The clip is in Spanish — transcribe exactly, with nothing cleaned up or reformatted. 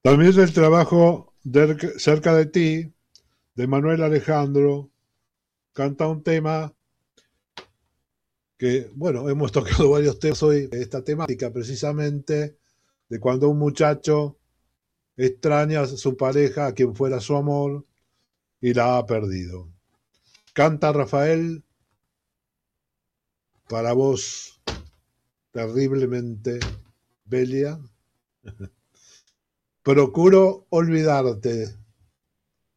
También el trabajo de Cerca de ti, de Manuel Alejandro, canta un tema que, bueno, hemos tocado varios temas hoy, esta temática precisamente de cuando un muchacho extraña a su pareja, a quien fuera su amor, y la ha perdido. Canta Rafael para vos, terriblemente, Belia. Procuro olvidarte.